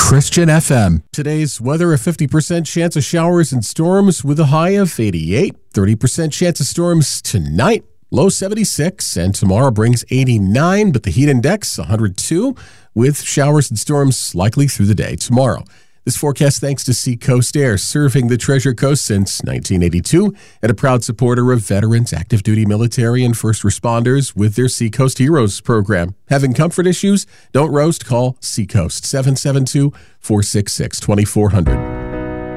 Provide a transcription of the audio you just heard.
Christian FM. Today's weather, a 50% chance of showers and storms with a high of 88. 30% chance of storms tonight, low 76. And tomorrow brings 89, but the heat index 102 with showers and storms likely through the day tomorrow. This forecast thanks to Seacoast Air, serving the Treasure Coast since 1982 and a proud supporter of veterans, active duty military, and first responders with their Seacoast Heroes program. Having comfort issues? Don't roast. Call Seacoast 772-466-2400.